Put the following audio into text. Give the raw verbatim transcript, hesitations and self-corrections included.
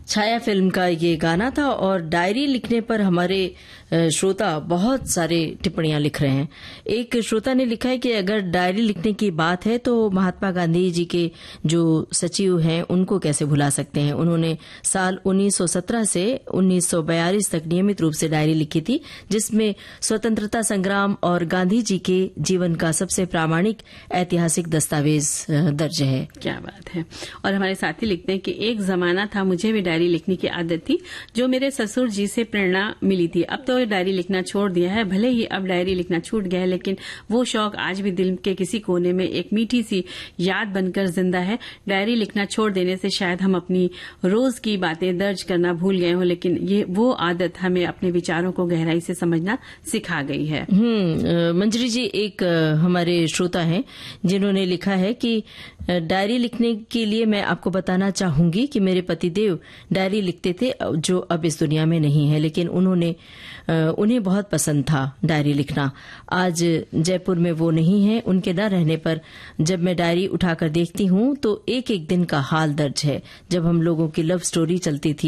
छाया film का ये गाना था और डायरी लिखने पर हमारे श्रोता बहुत सारे टिप्पणियां लिख रहे हैं। एक श्रोता ने लिखा है कि अगर डायरी लिखने की बात है तो महात्मा गांधी जी के जो सचिव हैं उनको कैसे भुला सकते हैं। उन्होंने साल उन्नीस सौ सत्रह से उन्नीस सौ बयालीस तक नियमित रूप से डायरी लिखी थी, जिसमें स्वतंत्रता संग्राम और गांधी जी के जीवन का सबसे प्रामाणिक ऐतिहासिक दस्तावेज दर्ज है। क्या बात है। और हमारे साथी लिखते हैं कि एक जमाना था मुझे भी डायरी लिखने की आदत थी, जो मेरे ससुर जी से प्रेरणा मिली थी। अब तो डायरी लिखना छोड़ दिया है। भले ही अब डायरी लिखना छूट गया है, लेकिन वो शौक आज भी दिल के किसी कोने में एक मीठी सी याद बनकर जिंदा है। डायरी लिखना छोड़ देने से शायद हम अपनी रोज की बातें दर्ज करना भूल गए हों, लेकिन ये वो आदत हमें अपने विचारों को गहराई से समझना सिखा गई है। हम्म मंजरी जी एक हमारे श्रोता हैं जिन्होंने लिखा है कि डायरी लिखने के लिए मैं आपको बताना चाहूंगी कि मेरे पतिदेव डायरी लिखते थे, जो अब इस दुनिया में नहीं है, लेकिन उन्होंने उन्हें बहुत पसंद था डायरी लिखना। आज जयपुर में वो नहीं है। उनके न रहने पर जब मैं डायरी उठाकर देखती हूँ तो एक एक दिन का हाल दर्ज है। जब हम लोगों की लव स्टोरी चलती थी